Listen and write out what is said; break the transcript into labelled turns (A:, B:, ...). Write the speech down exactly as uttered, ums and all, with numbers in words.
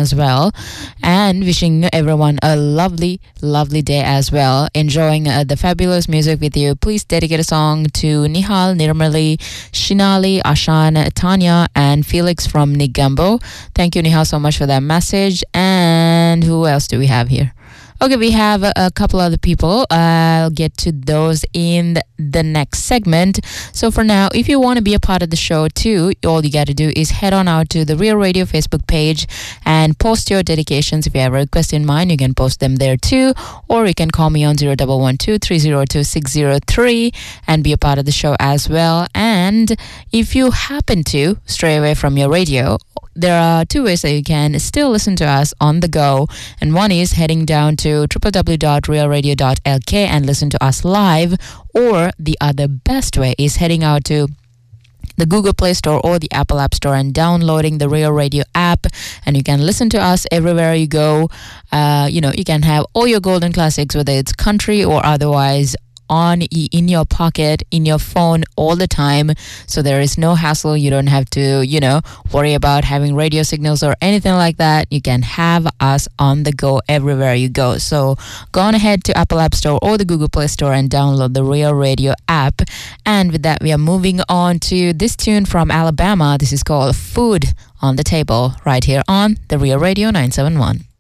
A: as well. And wishing everyone a lovely, lovely day as well. Enjoying uh, the fabulous music with you. Please dedicate a song to Nihal, Nirmali, Shinali, Ashan, Tanya, and Felix from Nigambo. Thank you, Nihal, so much for that message. And who else do we have here? Okay, we have a, a couple other people. I'll get to those in the next segment. So for now, if you want to be a part of the show too, all you got to do is head on out to the Real Radio Facebook page and post your dedications. If you have a request in mind, you can post them there too. Or you can call me on zero one one two, three zero two, six zero three and be a part of the show as well. And if you happen to stray away from your radio, there are two ways that you can still listen to us on the go. And one is heading down to w w w dot real radio dot l k and listen to us live. Or the other best way is heading out to the Google Play Store or the Apple App Store and downloading the Real Radio app. And you can listen to us everywhere you go. Uh, you know, you can have all your golden classics, whether it's country or otherwise, on in your pocket, in your phone all the time. So there is no hassle. You don't have to, you know, worry about having radio signals or anything like that. You can have us on the go everywhere you go. So go on ahead to Apple App Store or the Google Play Store and download the Real Radio app. And with that, we are moving on to this tune from Alabama. This is called Food on the Table right here on the Real Radio nine seven one.